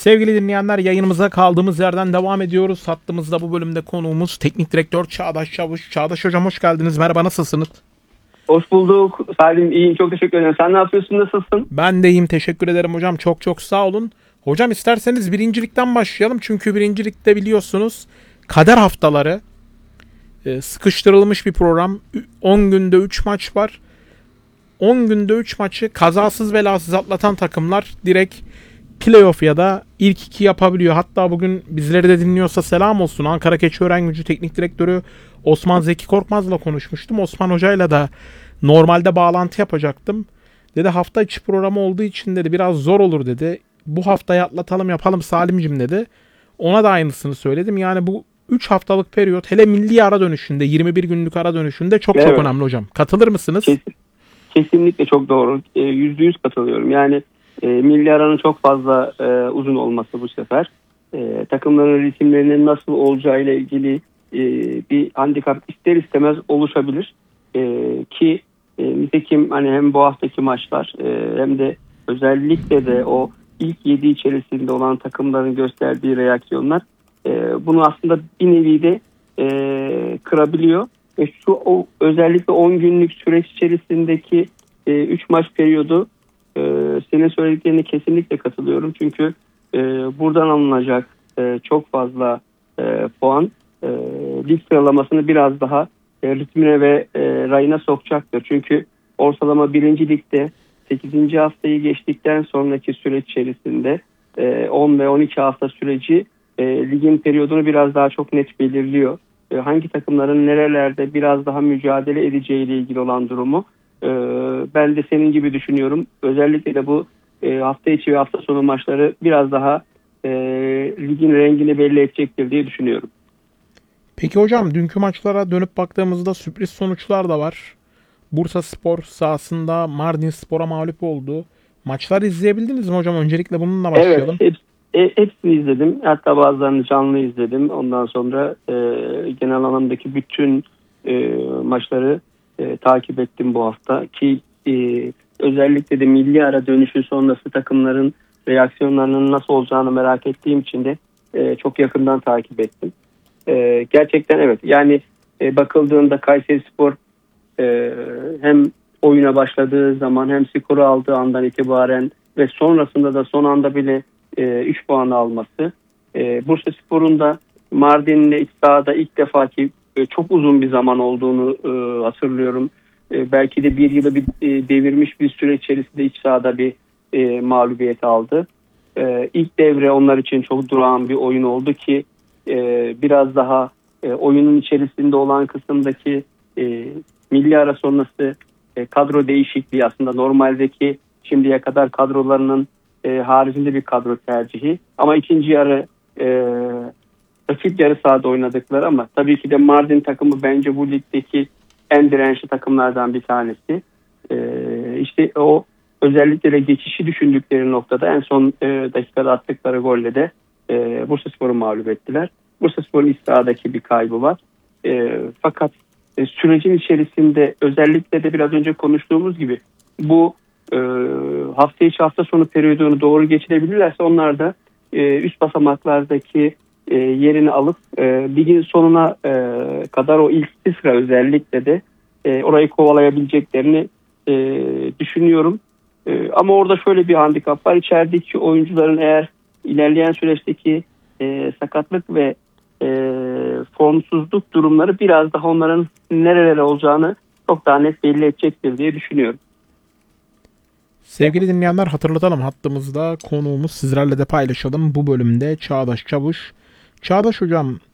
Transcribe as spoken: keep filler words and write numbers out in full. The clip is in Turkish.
Sevgili dinleyenler, yayınımıza kaldığımız yerden devam ediyoruz. Hattımızda bu bölümde konuğumuz Teknik Direktör Çağdaş Çavuş. Çağdaş Hocam hoş geldiniz. Merhaba, nasılsınız? Hoş bulduk. Salim, iyiyim. Çok teşekkür ederim. Sen ne yapıyorsun? Nasılsın? Ben de iyiyim. Teşekkür ederim hocam. Çok çok sağ olun. Hocam isterseniz birincilikten başlayalım. Çünkü birincilikte biliyorsunuz kader haftaları. Ee, sıkıştırılmış bir program. on günde üç maç var. on günde üç maçı kazasız belasız atlatan takımlar direkt playoff ya da ilk iki yapabiliyor. Hatta bugün bizleri de dinliyorsa selam olsun. Ankara Keçiören Teknik Direktörü Osman Zeki Korkmaz'la konuşmuştum. Osman Hoca'yla da normalde bağlantı yapacaktım. Dedi hafta içi programı olduğu için dedi biraz zor olur dedi. Bu haftayı atlatalım yapalım Salim'cim dedi. Ona da aynısını söyledim. Yani bu üç haftalık periyot hele milli ara dönüşünde yirmi bir günlük ara dönüşünde çok evet. çok önemli hocam. Katılır mısınız? Kesin, kesinlikle çok doğru. yüzde yüz katılıyorum. Yani E, milli aranın çok fazla e, uzun olması bu sefer e, takımların ritimlerinin nasıl olacağıyla ilgili e, bir handikap ister istemez oluşabilir e, ki e, nitekim hani hem bu haftaki maçlar e, hem de özellikle de o ilk yedi içerisinde olan takımların gösterdiği reaksiyonlar e, bunu aslında bir nevi de e, kırabiliyor ve şu o özellikle on günlük süreç içerisindeki üç e, maç periyodu Ee, senin söylediklerine kesinlikle katılıyorum. Çünkü e, buradan alınacak e, çok fazla e, puan e, lig sıralamasını biraz daha e, ritmine ve e, rayına sokacaktır. Çünkü ortalama birinci ligde sekizinci haftayı geçtikten sonraki süreç içerisinde e, on ve on iki hafta süreci e, ligin periyodunu biraz daha çok net belirliyor. E, hangi takımların nerelerde biraz daha mücadele edeceğiyle ilgili olan durumu ben de senin gibi düşünüyorum. Özellikle de bu hafta içi ve hafta sonu maçları biraz daha e, ligin rengini belli edecektir diye düşünüyorum. Peki hocam dünkü maçlara dönüp baktığımızda sürpriz sonuçlar da var. Bursaspor sahasında Mardinspor'a mağlup oldu. Maçları izleyebildiniz mi hocam? Öncelikle bununla başlayalım. Evet, hep, hepsini izledim. Hatta bazılarını canlı izledim. Ondan sonra e, genel anlamdaki bütün e, maçları E, takip ettim bu hafta ki e, özellikle de milli ara dönüşü sonrası takımların reaksiyonlarının nasıl olacağını merak ettiğim için de e, çok yakından takip ettim. E, gerçekten evet yani e, bakıldığında Kayserispor e, hem oyuna başladığı zaman hem skoru aldığı andan itibaren ve sonrasında da son anda bile üç e, puanı alması. E, Bursaspor'un da Mardin'le iç sahada ilk defa ki çok uzun bir zaman olduğunu e, hatırlıyorum. E, belki de bir yılı bir e, devirmiş bir süre içerisinde iç sahada bir e, mağlubiyet aldı. E, ilk devre onlar için çok durağan bir oyun oldu ki e, biraz daha e, oyunun içerisinde olan kısımdaki e, milli ara sonrası e, kadro değişikliği aslında normaldeki şimdiye kadar kadrolarının e, haricinde bir kadro tercihi. Ama ikinci yarı e, rakip yarı sahada oynadıkları ama tabii ki de Mardin takımı bence bu ligdeki en dirençli takımlardan bir tanesi. Ee, işte o özellikle de geçişi düşündükleri noktada en son e, dakikada attıkları golle de e, Bursaspor'u mağlup ettiler. Bursaspor'un iç sahadaki bir kaybı var. E, fakat e, sürecin içerisinde özellikle de biraz önce konuştuğumuz gibi bu e, hafta içi hafta sonu periyodunu doğru geçirebilirlerse onlar da e, üst basamaklardaki E, yerini alıp e, ligin sonuna e, kadar o ilk sıra özellikle de e, orayı kovalayabileceklerini e, düşünüyorum. E, ama orada şöyle bir handikap var. İçerideki oyuncuların eğer ilerleyen süreçteki e, sakatlık ve e, formsuzluk durumları biraz daha onların nerelere olacağını çok daha net belli edecektir diye düşünüyorum. Sevgili dinleyenler, hatırlatalım, hattımızda konuğumuz, sizlerle de paylaşalım. Bu bölümde Çağdaş Çavuş. Çağdaş hocam,